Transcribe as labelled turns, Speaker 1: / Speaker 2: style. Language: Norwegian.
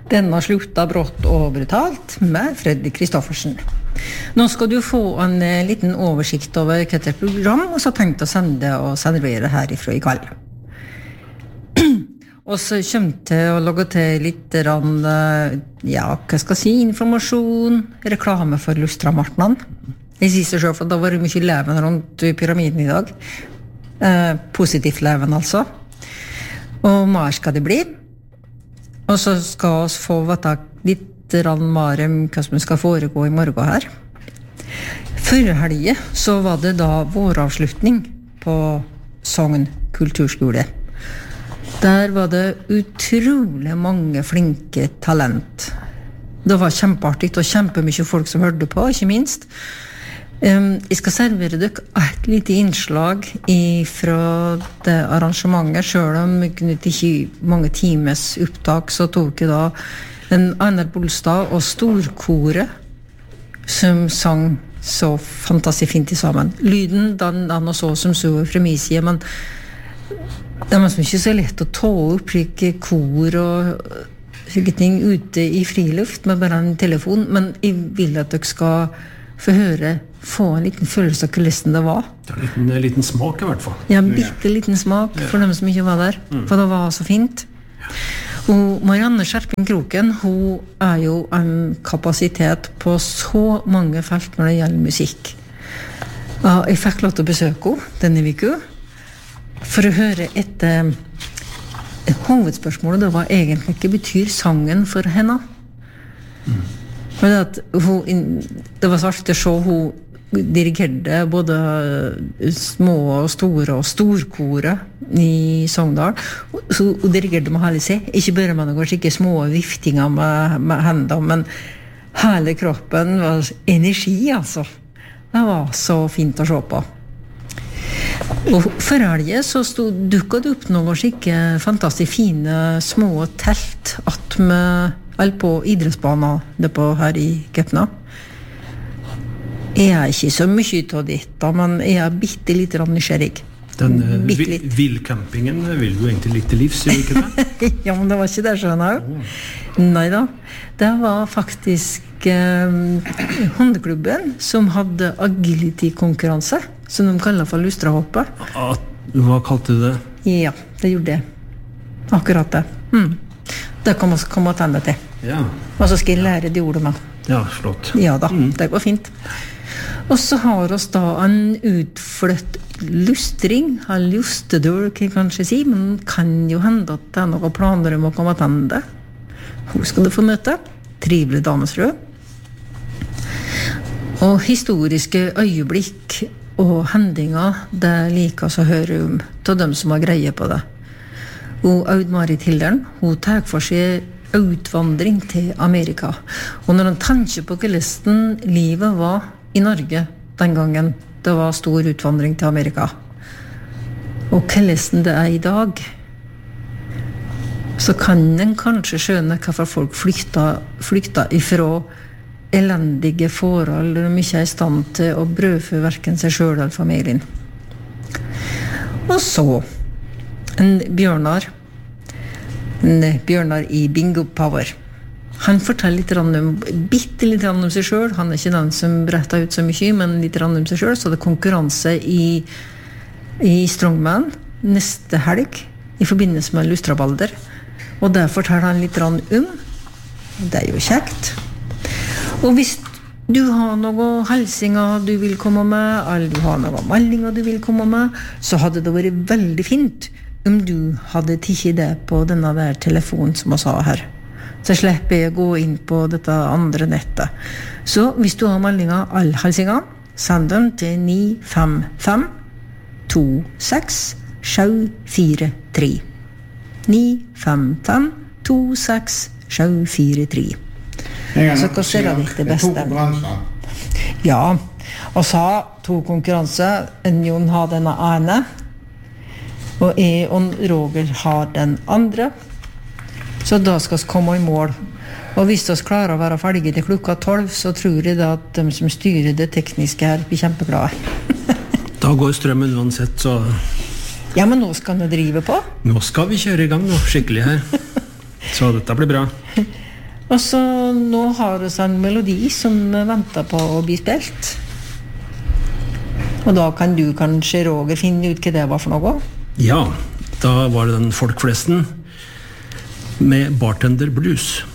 Speaker 1: Denna slutta brått og brutalt med Freddy Kristoffersen. Nå skal du få en liten oversikt over hva det program, og så tenkt å sende og servere herifra I kveld. Og så kommer til å logge til litt ja, hva skal jeg si, informasjon, reklame for Lustramartnan. Jeg sier seg selv, for det var mye leven rundt pyramiden I dag. Positivt leven altså. Og mer skal det bli. Og så skal vi få vite litt mer om hva som skal foregå I morgen her. Før helgen så var det da våravslutning på Sogn kulturskole. Der var det utrolig mange flinke talent. Det var kjempeartig og kjempemye folk som hørte på, ikke minst. Jeg skal servere dere et lite innslag fra det arrangementet, selv om det ikke mange times opptak, så tok jeg da en Einar Bolstad og storkoret som sang så fantastisk fint sammen. Lyden, den og så som så fra min side, men det var ikke så lett å ta opp slike kor og slike ting ute I friluft med bare en telefon, men jeg vil at dere skal få en liten følelse av hvordan det var.
Speaker 2: Det en liten smak I hvert fall.
Speaker 1: Ja, bitte liten smak for dem som ikke var der, for det var så fint. Og Marianne Skjerping Kroken, hun jo en kapasitet på så mange felt når det gjelder musikk. Jeg fikk lov til å besøke henne denne uka, for å høre etter hovedspørsmålet, det var egentlig hva betyr sangen for henne. For det var så artig å se hun dirigerte både små og store og storkore I Sogndal. Så hun dirigerte med hele seg, ikke bare med noen skikkelig små viftinger med hendene, men hele kroppen var energi, altså. Det var så fint å se på. Og for helgen så dukket det opp noen skikke fantastisk fine små telt at vi på idrettsbanen det på her I Køpna. Jeg ikke så mye av dette, men jeg bitte litt nysgjerrig.
Speaker 2: Den villcampingen vil du egentlig litt til livs, ikke det?
Speaker 1: Ja, men det var ikke det, skjønner jeg. Neida, det var faktisk hundeklubben som hadde agility-konkurranse, som de kaller for lustrahoppet.
Speaker 2: Hva kalte du det?
Speaker 1: Ja, det gjorde det. Akkurat det. Det kan man komme til det til.
Speaker 2: Ja.
Speaker 1: Og så skal jeg lære de ordet med.
Speaker 2: Ja, flott.
Speaker 1: Ja da, det går fint. Og så har vi da en utfløtt lustring, en lustedør, kan jeg kanskje si, men kan jo hende at det noen planer om å komme til det. Hun skal du få møte. Trivelig damesfrø. Og historiske øyeblikk og hendinger, det liker oss å høre om til dem som har greie på det. Og Aud-Marit Hildern, hun tar for seg utvandring til Amerika. Og når han tenker på hvordan livet var I Norge den gangen, det var stor utvandring til Amerika. Og hvordan det I dag, så kan en kanskje skjønne hvorfor folk flykta ifra elendige forhold og de ikke I stand til å brødfø hverken seg selv eller familien. Og så en Bjørnar I Bingo Power. Han forteller bitte litt om seg selv. Han ikke den som bretter ut så mye, men litt om seg selv. Så det konkurranse I Strongman neste helg I forbindelse med Lustrabalder. Og det forteller han litt om. Det jo kjekt. Og hvis du har noen helsinger du vil komme med, eller du har noen meldinger du vil komme med, så hadde det vært veldig fint om du hadde tikket det på denne der telefonen som jeg sa her. Så slipper jeg å gå inn på dette andre nettet. Så hvis du har meldinger, alle helsinger, send dem til 955 26 743. 955 26 743. Så hva ser det det beste? Ja, og så to konkurranser. Jon har denne ene, og jeg og Roger har den andre. Så da skal vi komme I mål. Og hvis vi klarer å være ferdige til klokka 12, så tror jeg da at de som styrer det tekniske her blir kjempeglade.
Speaker 2: Da går strømmen uansett, så...
Speaker 1: Ja, men nå skal vi drive på.
Speaker 2: Nå skal vi kjøre I gang nå, skikkelig her. Så dette blir bra.
Speaker 1: Og så nå har vi en melodi som venter på å bli spilt. Og da kan du kanskje, Roger, finne ut hva det var for noe?
Speaker 2: Ja, da var det den folkflesten med Bartender Blues.